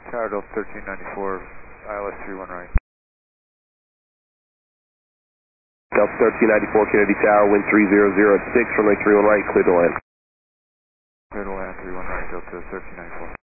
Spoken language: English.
Tower Delta 1394, ILS 31 right. Delta 1394, Kennedy Tower, wind 3006, runway 31 right, clear to land. Clear to land 31 right, Delta 1394.